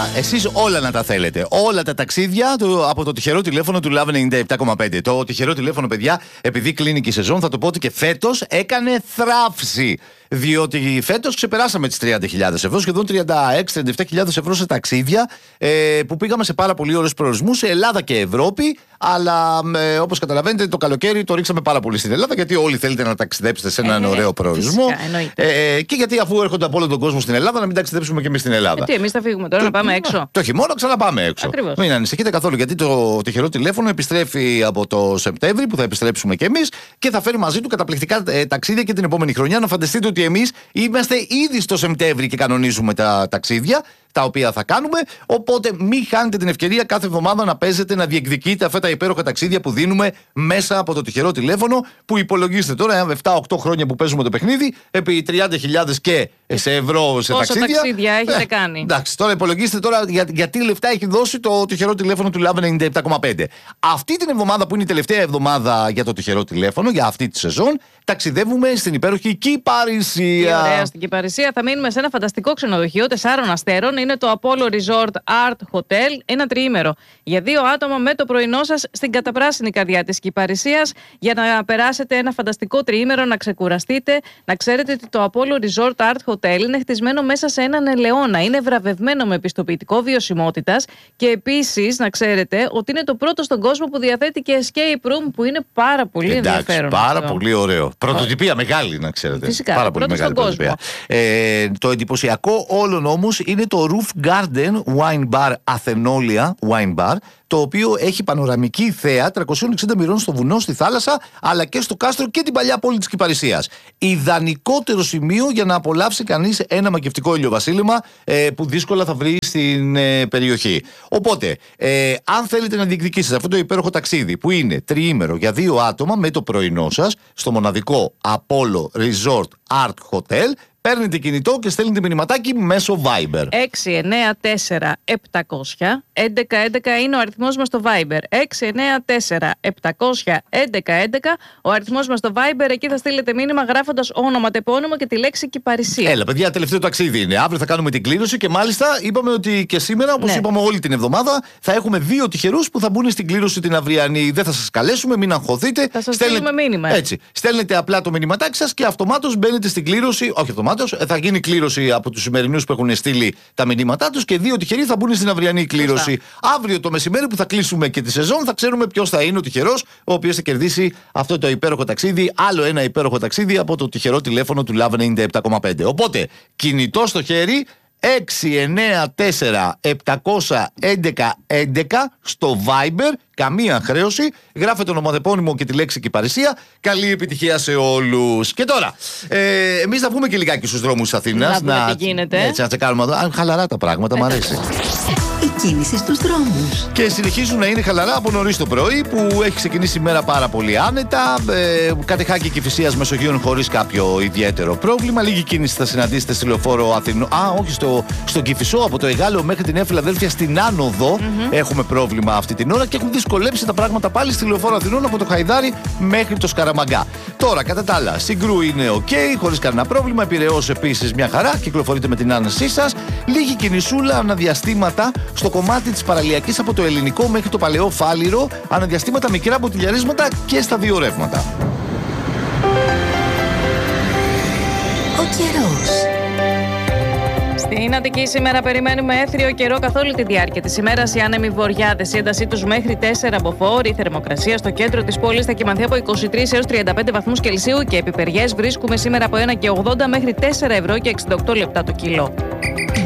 εσείς όλα να τα θέλετε. Όλα τα ταξίδια από το τυχερό τηλέφωνο του Love 97,5. Το τυχερό τηλέφωνο, παιδιά, επειδή κλείνει και η σεζόν, θα το πω ότι και φέτος έκανε θράψη. Διότι φέτος ξεπεράσαμε τις 30.000 ευρώ, σχεδόν 36-37.000 ευρώ σε ταξίδια που πήγαμε σε πάρα πολύ ωραίους προορισμούς σε Ελλάδα και Ευρώπη. Αλλά όπως καταλαβαίνετε, το καλοκαίρι το ρίξαμε πάρα πολύ στην Ελλάδα, γιατί όλοι θέλετε να ταξιδέψετε σε έναν ωραίο προορισμό. Και γιατί αφού έρχονται από όλο τον κόσμο στην Ελλάδα, να μην ταξιδέψουμε και εμείς στην Ελλάδα. Γιατί εμείς θα φύγουμε τώρα να πάμε έξω. Το χειμώνα ξαναπάμε έξω. Ακριβώς. Μην ανησυχείτε καθόλου, γιατί το τυχερό τηλέφωνο επιστρέφει από το Σεπτέμβρη, που θα επιστρέψουμε κι εμείς, και θα φέρει μαζί του καταπληκτικά ταξίδια και την επόμενη χρονιά. Να φανταστείτε ότι εμείς είμαστε ήδη στο Σεπτέμβρη και κανονίζουμε τα ταξίδια τα οποία θα κάνουμε. Οπότε μην χάνετε την ευκαιρία κάθε εβδομάδα να παίζετε, να διεκδικείτε αυτά τα υπέροχα ταξίδια που δίνουμε μέσα από το τυχερό τηλέφωνο. Που υπολογίστε τώρα, 7-8 χρόνια που παίζουμε το παιχνίδι, επί 30.000 και σε ευρώ σε πόσα ταξίδια. Ταξίδια έχετε κάνει. Εντάξει, τώρα υπολογίστε τώρα γιατί λεφτά έχει δώσει το τυχερό τηλέφωνο του Love 97,5. Αυτή την εβδομάδα, που είναι η τελευταία εβδομάδα για το τυχερό τηλέφωνο, για αυτή τη σεζόν, ταξιδεύουμε στην υπέροχη Κυπαρισία. Ωραία, στην Κυπαρισία θα μείνουμε σε ένα φανταστικό ξενοδοχείο 4 αστέρων. Είναι το Apollo Resort Art Hotel. Ένα τριήμερο για 2 άτομα με το πρωινό σας στην καταπράσινη καρδιά της Κυπαρισίας, για να περάσετε ένα φανταστικό τριήμερο, να ξεκουραστείτε. Να ξέρετε ότι το Apollo Resort Art Hotel είναι χτισμένο μέσα σε έναν ελαιώνα. Είναι βραβευμένο με πιστοποιητικό βιωσιμότητας, και επίσης να ξέρετε ότι είναι το πρώτο στον κόσμο που διαθέτει και escape room, που είναι πάρα πολύ ενδιαφέρον. Πάρα πολύ ωραίο. Πρωτοτυπία μεγάλη, να ξέρετε. Φυσικά, πάρα πολύ μεγάλη πρωτοτυπία. Το εντυπωσιακό όλων όμως είναι το Roof Garden Wine Bar Αθενόλια Wine Bar, το οποίο έχει πανοραμική θέα 360 μοιρών στο βουνό, στη θάλασσα, αλλά και στο κάστρο και την παλιά πόλη της Κυπαρισίας. Ιδανικότερο σημείο για να απολαύσει κανείς ένα μακευτικό ηλιοβασίλεμα που δύσκολα θα βρει στην περιοχή. Οπότε, αν θέλετε να διεκδικήσετε αυτό το υπέροχο ταξίδι, που είναι τριήμερο για 2 άτομα με το πρωινό σας, στο μοναδικό Apollo Resort Art Hotel, παίρνετε κινητό και στέλνετε μηνυματάκι μέσω Viber. 694-700-1111 είναι ο αριθμός μας στο Viber. 694-700-1111 ο αριθμός μας στο Viber. Εκεί θα στείλετε μήνυμα γράφοντας όνομα, τεπώνυμο και τη λέξη Κυπαρισία. Έλα, παιδιά, τελευταίο ταξίδι είναι. Αύριο θα κάνουμε την κλήρωση, και μάλιστα είπαμε ότι και σήμερα, όπως είπαμε όλη την εβδομάδα, θα έχουμε 2 τυχερούς που θα μπουν στην κλήρωση την αυριανή. Δεν θα σας καλέσουμε, μην αγχωθείτε. Θα σας στείλουμε μήνυμα. Έτσι. Στέλνετε απλά το μηνυματάκι σας και αυτομάτως μπαίνετε στην κλήρωση. Όχι αυτομάτως. Θα γίνει κλήρωση από τους σημερινούς που έχουν στείλει τα μηνύματά τους, και 2 τυχεροί θα μπουν στην αυριανή κλήρωση. Αύριο το μεσημέρι, που θα κλείσουμε και τη σεζόν, θα ξέρουμε ποιος θα είναι ο τυχερός, ο οποίος θα κερδίσει αυτό το υπέροχο ταξίδι. Άλλο ένα υπέροχο ταξίδι από το τυχερό τηλέφωνο του Love 97,5. Οπότε, κινητό στο χέρι, 694-700-1111 στο Viber, καμία χρέωση. Γράφετε ονοματεπώνυμο και τη λέξη Κυπαρισία. Καλή επιτυχία σε όλους. Και τώρα, εμείς θα βγούμε και λιγάκι στους δρόμους της Αθήνας. Να τι γίνεται. Έτσι, να τσεκάρουμε εδώ. Αν χαλαρά τα πράγματα, μου αρέσει. Η κίνηση στους δρόμους. Και συνεχίζουν να είναι χαλαρά από νωρίς το πρωί, που έχει ξεκινήσει η μέρα πάρα πολύ άνετα. Κατεχάκη Κηφισίας Μεσογείων χωρίς κάποιο ιδιαίτερο πρόβλημα. Λίγη κίνηση θα συναντήσετε στη λεωφόρο Αθηνών. Όχι, στον Κηφισό, από το Εγάλεο μέχρι τη Νέα Φιλαδέλφια στην άνοδο. Έχουμε πρόβλημα αυτή την ώρα, και έχουν δυσκολέψει τα πράγματα πάλι στη λεωφόρο Αθηνών από το Χαϊδάρι μέχρι το Σκαραμαγκά. Τώρα, κατά τα άλλα, Συγκρού είναι ok, χωρίς κανένα πρόβλημα. Πειραιώς επίσης μια χαρά, κυκλοφορείτε με την άνεσή σας. Λίγη κινησούλα αναδιαστήματα στο κομμάτι της παραλιακής από το Ελληνικό μέχρι το Παλαιό Φάληρο. Αναδιαστήματα μικρά μποτιλιαρίσματα και στα 2 ρεύματα. Ο καιρός. Στην Αττική σήμερα περιμένουμε έθριο καιρό καθ' όλη τη διάρκεια της ημέρας. Οι άνεμοι βορειάδες, η έντασή τους μέχρι 4 μποφόρ. Η θερμοκρασία στο κέντρο της πόλης θα κυμανθεί από 23 έως 35 βαθμούς Κελσίου, και επιπεριές βρίσκουμε σήμερα από 1,80 μέχρι 4 ευρώ και 68 λεπτά το κιλό.